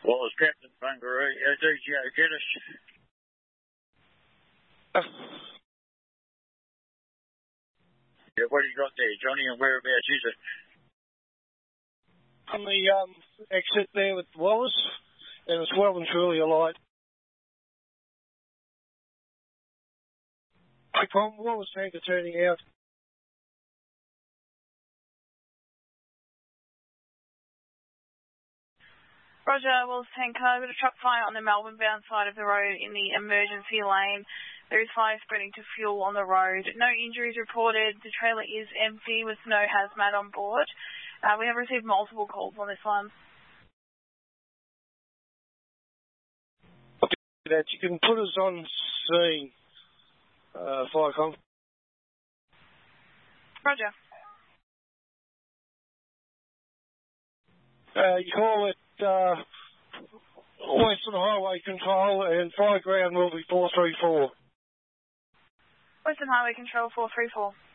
Well, it's Captain Bungaroo. DJ, get us. Yeah, what do you got there, Johnny, and whereabouts is it? On the exit there with Wallace, and it's well and truly alight. Wallace tanker turning out. Roger, Wallace tanker. I've got a truck fire on the Melbourne bound side of the road in the emergency lane. There is fire spreading to fuel on the road. No injuries reported. The trailer is empty with no hazmat on board. We have received multiple calls on this one. That you can put us on scene, Firecom. Roger. You call it Western Highway Control, and fire ground will be 434. Western Highway Control 434.